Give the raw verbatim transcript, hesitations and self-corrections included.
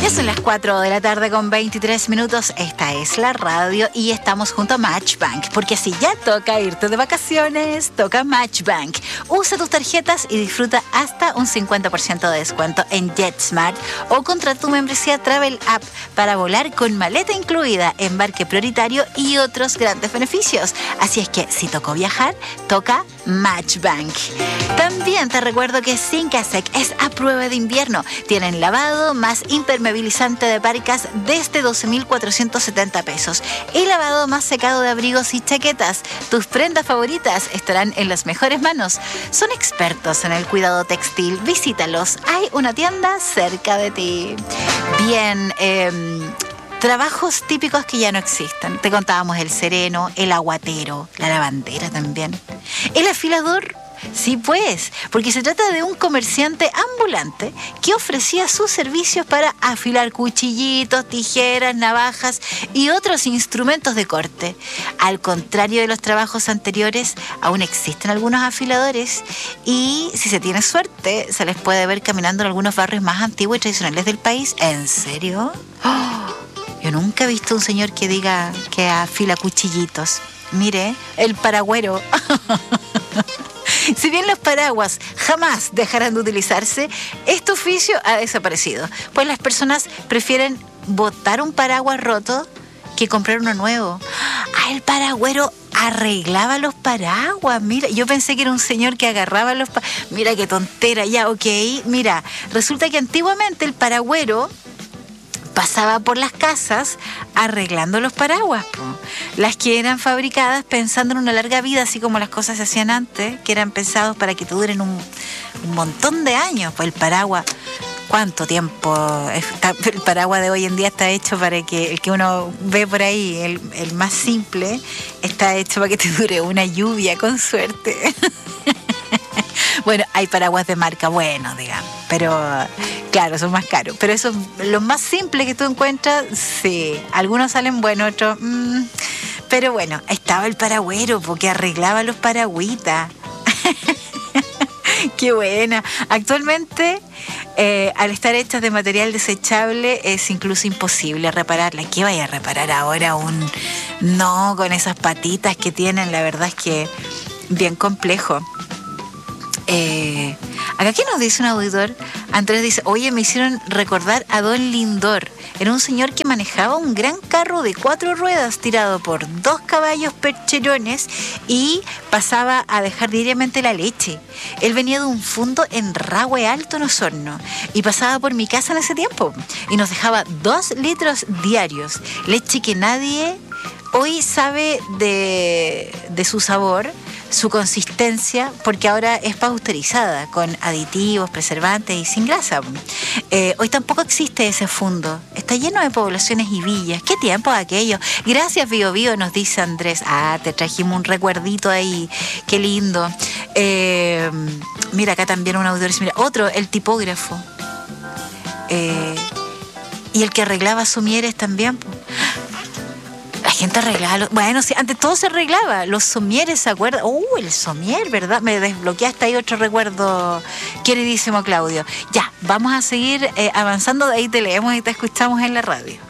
Ya son las cuatro de la tarde con veintitrés minutos. Esta es la radio y estamos junto a Matchbank, porque si ya toca irte de vacaciones, toca Matchbank. Usa tus tarjetas y disfruta hasta un cincuenta por ciento de descuento en JetSmart o contra tu membresía Travel App para volar con maleta incluida, embarque prioritario y otros grandes beneficios. Así es que si tocó viajar, toca Matchbank. También te recuerdo que Sincasec es a prueba de invierno. Tienen lavado más impermeabilizante de parcas desde doce mil cuatrocientos setenta pesos y lavado más secado de abrigos y chaquetas. Tus prendas favoritas estarán en las mejores manos. Son expertos en el cuidado textil. Visítalos. Hay una tienda cerca de ti. Bien, eh, trabajos típicos que ya no existen. Te contábamos el sereno, el aguatero, la lavandera también. El afilador. Sí, pues, porque se trata de un comerciante ambulante que ofrecía sus servicios para afilar cuchillitos, tijeras, navajas y otros instrumentos de corte. Al contrario de los trabajos anteriores, aún existen algunos afiladores y, si se tiene suerte, se les puede ver caminando en algunos barrios más antiguos y tradicionales del país. ¿En serio? ¡Oh! Yo nunca he visto un señor que diga que afila cuchillitos. Mire, el paragüero. Si bien los paraguas jamás dejarán de utilizarse, este oficio ha desaparecido, pues las personas prefieren botar un paraguas roto que comprar uno nuevo. Ah, el paragüero arreglaba los paraguas. Mira, yo pensé que era un señor que agarraba los paraguas. Mira qué tontera, ya, ok. Mira, resulta que antiguamente el paragüero pasaba por las casas arreglando los paraguas, po. Las que eran fabricadas pensando en una larga vida, así como las cosas se hacían antes, que eran pensados para que te duren un, un montón de años. Pues el paraguas, ¿cuánto tiempo? Está, el paraguas de hoy en día está hecho para que el que uno ve por ahí, el, el más simple, está hecho para que te dure una lluvia, con suerte. Bueno, hay paraguas de marca bueno, digamos, pero claro, son más caros. Pero eso, lo más simple que tú encuentras, sí, algunos salen buenos, otros, mmm, pero bueno, estaba el paragüero porque arreglaba los paragüitas. Qué buena. Actualmente, eh, al estar hechas de material desechable, es incluso imposible repararlas. ¿Qué vaya a reparar ahora un...? No, con esas patitas que tienen, la verdad es que bien complejo. Eh, acá, ¿qué nos dice un auditor? Andrés dice, oye, me hicieron recordar a Don Lindor. Era un señor que manejaba un gran carro de cuatro ruedas tirado por dos caballos percherones y pasaba a dejar diariamente la leche. Él venía de un fundo en Rahue Alto, en Osorno, y pasaba por mi casa en ese tiempo y nos dejaba dos litros diarios. Leche que nadie hoy sabe de, de su sabor, su consistencia, porque ahora es pasteurizada con aditivos, preservantes y sin grasa. Eh, hoy tampoco existe ese fundo. Está lleno de poblaciones y villas. ¿Qué tiempo aquello? Gracias, Bio Bio, nos dice Andrés. Ah, te trajimos un recuerdito ahí. Qué lindo. Eh, mira, acá también un auditor. Mira, otro, el tipógrafo. Eh, y el que arreglaba sumieres también. La gente arreglaba, los, bueno, sí, antes todo se arreglaba, los somieres, ¿se acuerdan? Uh, el somier, ¿verdad? Me desbloqueaste ahí otro recuerdo, queridísimo Claudio. Ya, vamos a seguir eh, avanzando, de ahí te leemos y te escuchamos en la radio.